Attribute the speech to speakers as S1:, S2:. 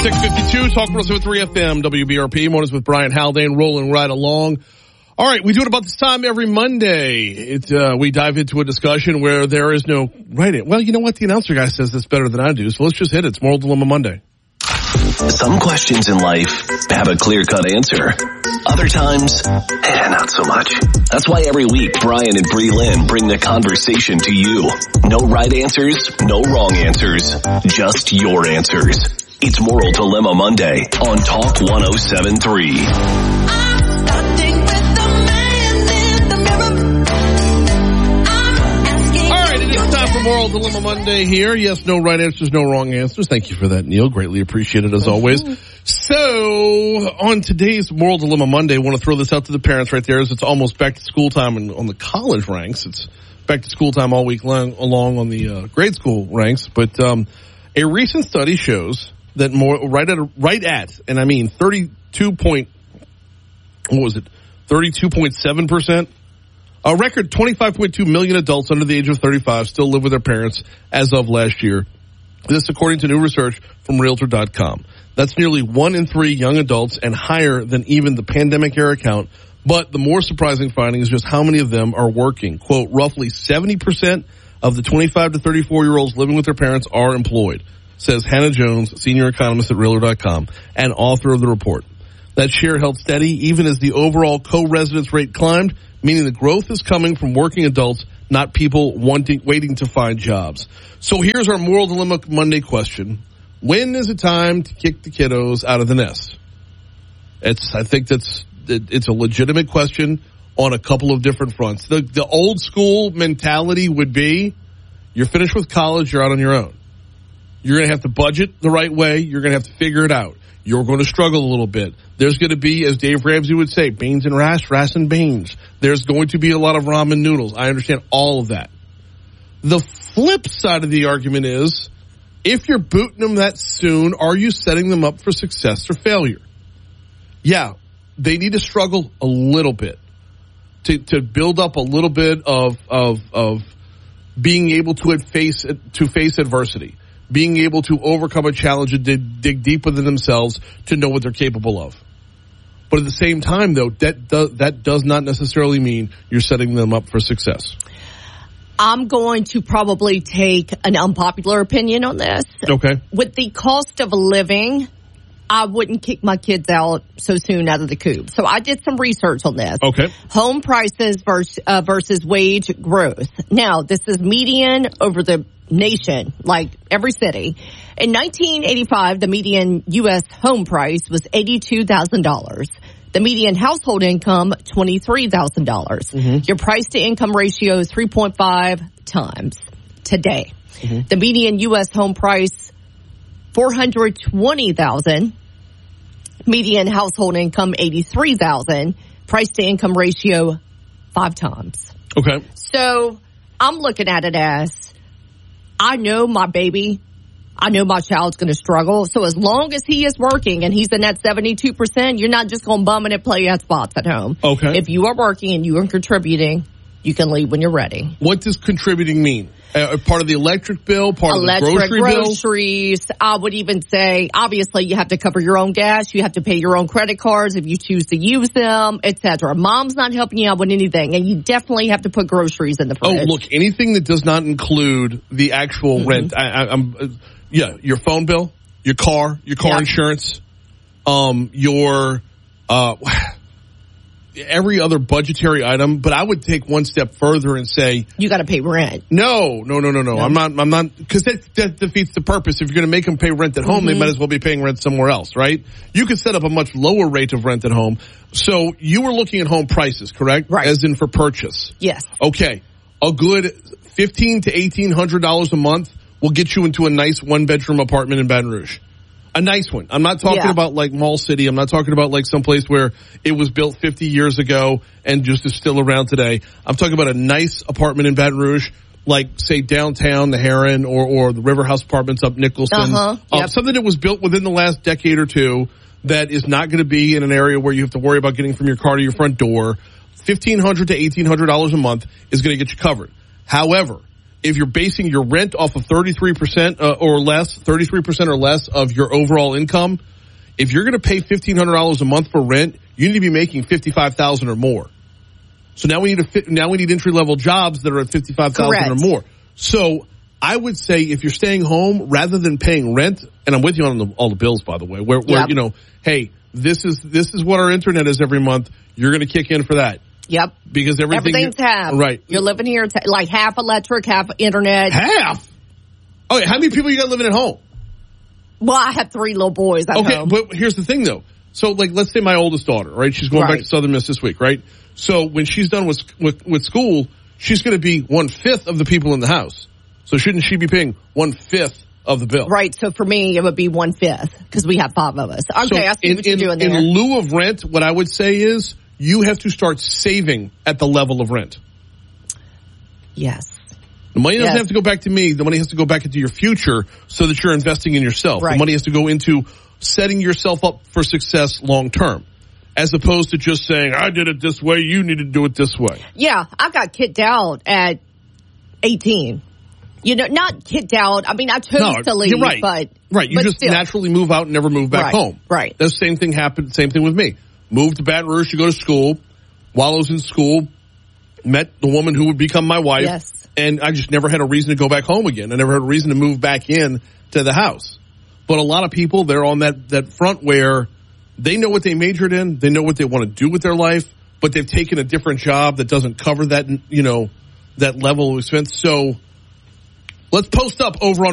S1: 6:52, Talk 103 FM, WBRP. Mornings with Brian Haldane, rolling right along. All right, we do it about this time every Monday. We dive into a discussion where there is no right. Well, you know what? The announcer guy says this better than I do, so let's just hit it. It's Moral Dilemma Monday.
S2: Some questions in life have a clear-cut answer. Other times, not so much. That's why every week, Brian and Bree Lynn bring the conversation to you. No right answers, no wrong answers, just your answers. It's Moral Dilemma Monday on Talk 107.3.
S1: For Moral Dilemma Monday here. Yes, no right answers, no wrong answers. Thank you for that, Neil. Greatly appreciated as always. So, on today's Moral Dilemma Monday, I want to throw this out to the parents right there as it's almost back to school time and on the college ranks. It's back to school time all week long along on the grade school ranks. But a recent study shows that and I mean 32.7%? A record 25.2 million adults under the age of 35 still live with their parents as of last year. This according to new research from Realtor.com. That's nearly 1 in 3 young adults and higher than even the pandemic era count. But the more surprising finding is just how many of them are working. Quote, roughly 70% of the 25 to 34-year-olds living with their parents are employed, says Hannah Jones, senior economist at Realtor.com and author of the report. That share held steady even as the overall co-residence rate climbed, meaning the growth is coming from working adults, not people waiting to find jobs. So here's our Moral Dilemma Monday question. When is it time to kick the kiddos out of the nest? I think it's a legitimate question on a couple of different fronts. The old school mentality would be, you're finished with college, you're out on your own. You're going to have to budget the right way. You're going to have to figure it out. You're going to struggle a little bit. There's going to be, as Dave Ramsey would say, beans and ras and beans. There's going to be a lot of ramen noodles. I understand all of that. The flip side of the argument is, if you're booting them that soon, are you setting them up for success or failure? Yeah, they need to struggle a little bit to build up a little bit of being able to face adversity. Being able to overcome a challenge and dig deep within themselves to know what they're capable of. But at the same time, though, that does not necessarily mean you're setting them up for success.
S3: I'm going to probably take an unpopular opinion on this.
S1: Okay.
S3: With the cost of living, I wouldn't kick my kids out so soon out of the coop. So I did some research on this.
S1: Okay.
S3: Home prices versus wage growth. Now, this is median over the nation, like every city. In 1985, the median U.S. home price was $82,000. The median household income, $23,000. Mm-hmm. Your price to income ratio is 3.5 times today. Mm-hmm. The median U.S. home price, $420,000. Median household income, $83,000. Price to income ratio, 5 times.
S1: Okay.
S3: So I'm looking at it as, I know my baby, I know my child's going to struggle. So as long as he is working and he's in that 72%, you're not just going to bum it and play at spots at home.
S1: Okay.
S3: If you are working and you are contributing, you can leave when you're ready.
S1: What does contributing mean? Part of the electric bill, part of the grocery bill?
S3: Groceries. I would even say, obviously, you have to cover your own gas. You have to pay your own credit cards if you choose to use them, etc. Mom's not helping you out with anything, and you definitely have to put groceries in the fridge.
S1: Oh, look, anything that does not include the actual rent. Your phone bill, your car insurance, every other budgetary item, but I would take one step further and say,
S3: you got to pay rent.
S1: No. I'm not, because that defeats the purpose. If you're going to make them pay rent at home, they might as well be paying rent somewhere else, right? You could set up a much lower rate of rent at home. So you were looking at home prices, correct?
S3: Right.
S1: As in for purchase.
S3: Yes.
S1: Okay. A good $1,500 to $1,800 a month will get you into a nice one-bedroom apartment in Baton Rouge. A nice one. I'm not talking about like Mall City. I'm not talking about like someplace where it was built 50 years ago and just is still around today. I'm talking about a nice apartment in Baton Rouge, like say downtown, the Heron or the River House Apartments up Nicholson. Something that was built within the last decade or two that is not going to be in an area where you have to worry about getting from your car to your front door. $1,500 to $1,800 a month is going to get you covered. However, if you're basing your rent off of 33% or less, 33% or less of your overall income, if you're going to pay $1,500 a month for rent, you need to be making $55,000 or more. So now we need entry level jobs that are at $55,000 or more. So I would say if you're staying home rather than paying rent, and I'm with you on all the bills, by the way, where you know, hey, this is what our internet is every month. You're going to kick in for that.
S3: Yep.
S1: Because
S3: everything's half.
S1: Right.
S3: You're living here, like half electric, half internet.
S1: Half? Okay, how many people you got living at home?
S3: Well, I have 3 little boys at home.
S1: Okay, but here's the thing, though. So, like, let's say my oldest daughter, right? She's going back to Southern Miss this week, right? So when she's done with school, she's going to be 1/5 of the people in the house. So shouldn't she be paying 1/5 of the bill?
S3: Right. So for me, it would be 1/5 because we have 5 of us. Okay,
S1: so
S3: I see what you're doing there.
S1: In lieu of rent, what I would say is you have to start saving at the level of rent.
S3: Yes.
S1: The money doesn't have to go back to me. The money has to go back into your future so that you're investing in yourself.
S3: Right.
S1: The money has to go into setting yourself up for success long term, as opposed to just saying, I did it this way, you need to do it this way.
S3: Yeah, I got kicked out at 18. You know, not kicked out. I mean, I chose to leave,
S1: you're right.
S3: but
S1: you just
S3: still.
S1: naturally move out and never move back home.
S3: Right.
S1: The same thing happened. Same thing with me. Moved to Baton Rouge to go to school. While I was in school, met the woman who would become my wife.
S3: Yes.
S1: And I just never had a reason to go back home again. I never had a reason to move back in to the house. But a lot of people, they're on that front where they know what they majored in. They know what they want to do with their life, but they've taken a different job that doesn't cover that, you know, that level of expense. So let's post up over on